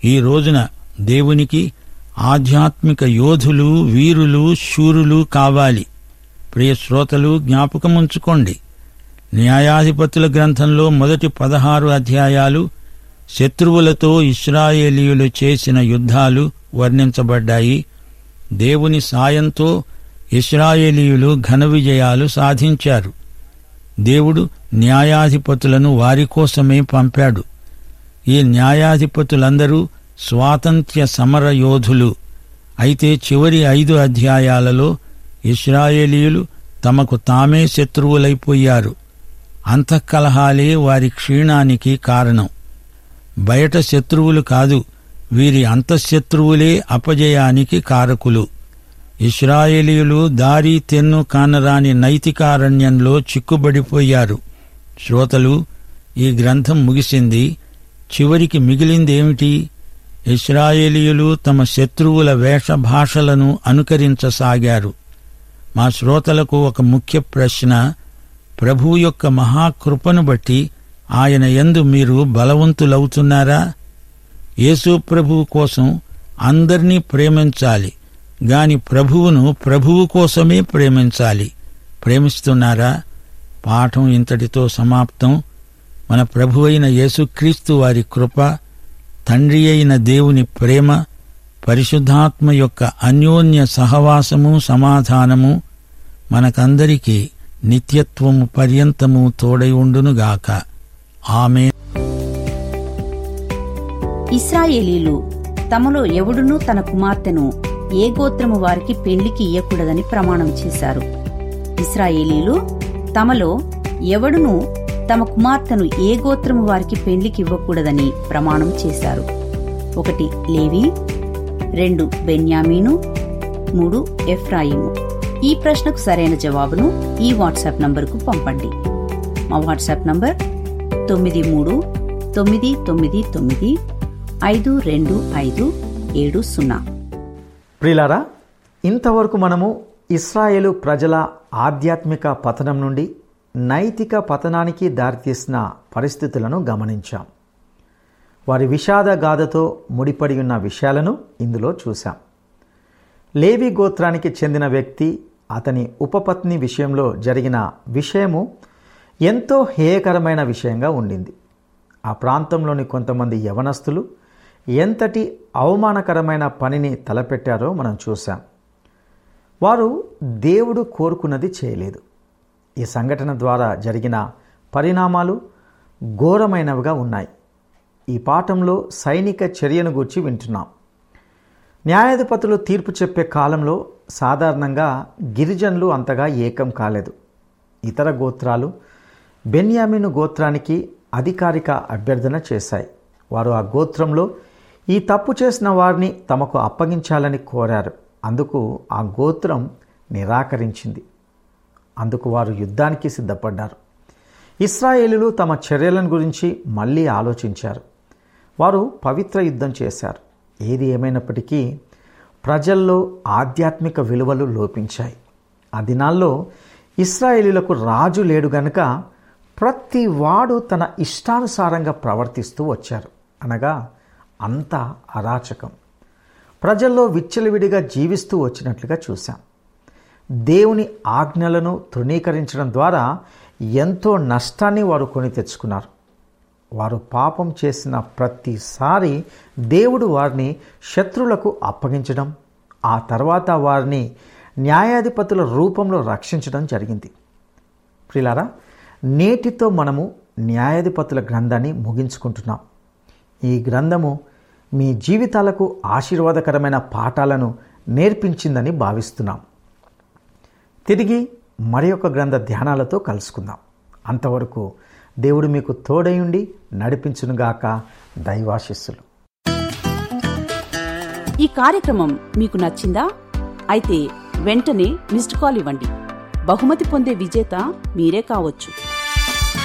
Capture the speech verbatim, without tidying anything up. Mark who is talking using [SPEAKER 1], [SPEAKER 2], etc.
[SPEAKER 1] ఈ రోజున దేవునికి ఆధ్యాత్మిక యోధులు, వీరులు, శూరులు కావాలి. ప్రియ శ్రోతలు, జ్ఞాపకముంచుకోండి, న్యాయాధిపతుల గ్రంథంలో మొదటి పదహారు అధ్యాయాలు శత్రువులతో ఇశ్రాయేలీయులు చేసిన యుద్ధాలు వర్ణించబడ్డాయి. దేవుని సాయంతో ఇశ్రాయేలీయులు ఘన విజయాలు సాధించారు. దేవుడు న్యాయాధిపతులను వారి కోసమే పంపాడు. ఈ న్యాయాధిపతులందరూ స్వాతంత్ర్య సమర యోధులు. అయితే చివరి ఐదు అధ్యాయాలలో ఇశ్రాయేలీయులు తమకు తామే శత్రువులైపోయారు. అంతఃకలహాలే వారి క్షీణానికి కారణం. బయట శత్రువులు కాదు, వీరి అంతఃశత్రువులే అపజయానికి కారకులు. ఇశ్రాయేలీయులు దారి తెన్ను కానరాని నైతికారణ్యంలో చిక్కుబడిపోయారు. శ్రోతలు, ఈ గ్రంథం ముగిసింది. చివరికి మిగిలిందేమిటి? ఇశ్రాయేలీయులు తమ శత్రువుల వేషభాషలను అనుకరించసాగారు. మా శ్రోతలకు ఒక ముఖ్య ప్రశ్న: ప్రభువు యొక్క మహాకృపను బట్టి ఆయన యందు మీరు బలవంతులవుతున్నారా? యేసు ప్రభువు కోసం అందర్నీ ప్రేమించాలి గాని ప్రభువును ప్రభువు కోసమే ప్రేమించాలి. ప్రేమిస్తున్నారా? పాఠం ఇంతటితో సమాప్తం. మన ప్రభువైన యేసుక్రీస్తు వారి కృప, తండ్రి అయిన దేవుని ప్రేమ, పరిశుద్ధాత్మ యొక్క అన్యోన్య సహవాసము, సమాధానము మనకందరికీ నిత్యత్వము పర్యంతము తోడై ఉండునుగాక. ఆమేన్.
[SPEAKER 2] ఇశ్రాయేలీలు తమలో ఎవడునూ తన కుమార్తెను ఏ గోత్రము వారికి పెళ్లికి ఇయ్యకూడదని ప్రమాణం చేశారు. ఇశ్రాయేలీలు తమలో ఎవడునూ తమ కుమార్తెను ఏ గోత్రము వారికి పెళ్లికి ఇవ్వకూడదని ప్రమాణం చేశారు. ఒకటి లేవి, రెండు బెన్యామీను, మూడు ఎఫ్రాయిము. ఈ ప్రశ్నకు సరైన జవాబును ఈ వాట్సాప్ నంబరుకు పంపండి. మా వాట్సాప్ నంబర్ తొమ్మిది మూడు తొమ్మిది తొమ్మిది తొమ్మిది ఐదు రెండు ఐదు ఏడు సున్నా.
[SPEAKER 3] ప్రియులారా, ఇంతవరకు మనము ఇశ్రాయేలు ప్రజల ఆధ్యాత్మిక పతనం నుండి నైతిక పతనానికి దారితీసిన పరిస్థితులను గమనించాం. వారి విషాద గాథతో ముడిపడి ఉన్న విషయాలను ఇందులో చూశాం. లేవి గోత్రానికి చెందిన వ్యక్తి, అతని ఉపపత్ని విషయంలో జరిగిన విషయము ఎంతో హేయకరమైన విషయంగా ఉండింది. ఆ ప్రాంతంలోని కొంతమంది యవనస్తులు ఎంతటి అవమానకరమైన పనిని తలపెట్టారో మనం చూశాం. వారు దేవుడు కోరుకున్నది చేయలేదు. ఈ సంఘటన ద్వారా జరిగిన పరిణామాలు ఘోరమైనవిగా ఉన్నాయి. ఈ పాఠంలో సైనిక చర్యను గూర్చి వింటున్నాం. న్యాయాధిపతులు తీర్పు చెప్పే కాలంలో సాధారణంగా గిరిజనులు అంతగా ఏకం కాలేదు. ఇతర గోత్రాలు బెన్యామీను గోత్రానికి అధికారిక అభ్యర్థన చేశాయి. వారు ఆ గోత్రంలో ఈ తప్పు చేసిన వారిని తమకు అప్పగించాలని కోరారు. అందుకు ఆ గోత్రం నిరాకరించింది. అందుకు వారు యుద్ధానికి సిద్ధపడ్డారు. ఇశ్రాయేలీయులు తమ చర్యలను గురించి మళ్ళీ ఆలోచించారు. వారు పవిత్ర యుద్ధం చేశారు. ఏది ఏమైనప్పటికీ ప్రజల్లో ఆధ్యాత్మిక విలువలు లోపించాయి. ఆ దినాల్లో ఇశ్రాయేలీయులకు రాజు లేడు గనుక ప్రతి వాడు తన ఇష్టానుసారంగా ప్రవర్తిస్తూ వచ్చారు. అనగా అంతా అరాచకం. ప్రజల్లో విచ్చలవిడిగా జీవిస్తూ వచ్చినట్లుగా చూశాం. దేవుని ఆజ్ఞలను తృణీకరించడం ద్వారా ఎంతో నష్టాన్ని వారు కొని తెచ్చుకున్నారు. వారు పాపం చేసిన ప్రతిసారి దేవుడు వారిని శత్రువులకు అప్పగించడం, ఆ తర్వాత వారిని న్యాయాధిపతుల రూపంలో రక్షించడం జరిగింది. ప్రియులారా, నేటితో మనము న్యాయాధిపతుల గ్రంథాన్ని ముగించుకుంటున్నాం. ఈ గ్రంథము మీ జీవితాలకు ఆశీర్వాదకరమైన పాఠాలను నేర్పించిందని భావిస్తున్నాం. తిరిగి మరి ఒక గ్రంథ ధ్యానాలతో కలుసుకుందాం. అంతవరకు దేవుడు మీకు తోడయుండి నడిపించునుగాక. దైవాశీస్సులు.
[SPEAKER 2] ఈ కార్యక్రమం మీకు నచ్చిందా? అయితే వెంటనే మిస్డ్ కాల్ ఇవ్వండి. బహుమతి పొందే విజేత మీరే కావచ్చు.